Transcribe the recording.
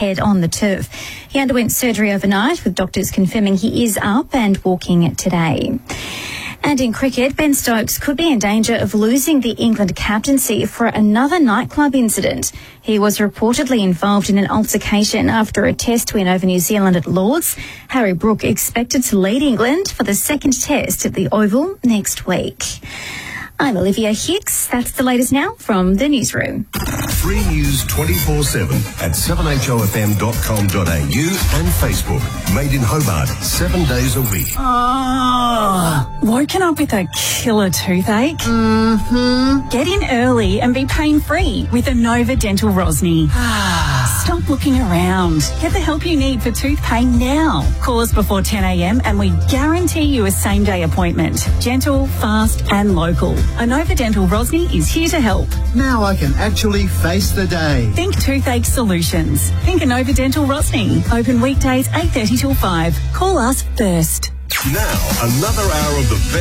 head on the turf. He underwent surgery overnight, with doctors confirming he is up and walking today. And in cricket, Ben Stokes could be in danger of losing the England captaincy for another nightclub incident. He was reportedly involved in an altercation after a test win over New Zealand at Lord's. Harry Brook expected to lead England for the second test at the Oval next week. I'm Olivia Hicks. That's the latest now from the newsroom. Free News 24/7 at 7hofm.com.au and Facebook. Made in Hobart 7 days a week. Woken up with a killer toothache? Get in early and be pain-free with Inova Dental Rosny. Stop looking around. Get the help you need for tooth pain now. Call us before 10 a.m. and we guarantee you a same-day appointment. Gentle, fast and local. Inova Dental Rosny is here to help. Now I can actually face the day. Think toothache solutions. Think Inova Dental Rosny. Open weekdays 8:30 till 5. Call us first. Now, another hour of the best